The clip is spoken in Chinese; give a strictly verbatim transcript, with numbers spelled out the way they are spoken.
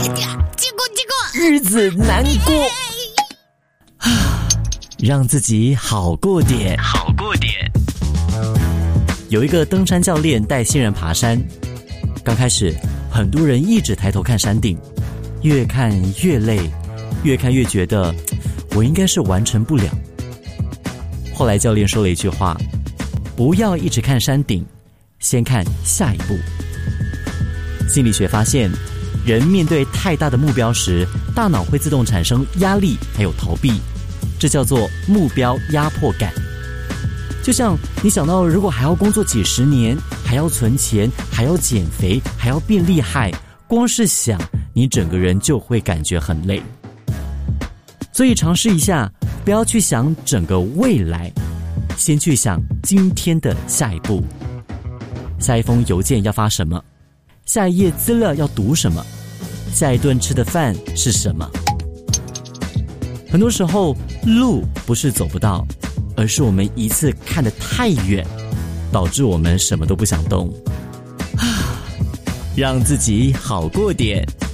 结果结果日子难过，让自己好过点，好过点。有一个登山教练带新人爬山，刚开始很多人一直抬头看山顶，越看越累，越看越觉得我应该是完成不了。后来教练说了一句话，不要一直看山顶，先看下一步。心理学发现，人面对太大的目标时，大脑会自动产生压力还有逃避，这叫做目标压迫感。就像你想到如果还要工作几十年，还要存钱，还要减肥，还要变厉害，光是想你整个人就会感觉很累。所以尝试一下，不要去想整个未来，先去想今天的下一步。下一封邮件要发什么？下一页资料要读什么？下一顿吃的饭是什么？很多时候路不是走不到，而是我们一次看得太远，导致我们什么都不想动。让自己好过点。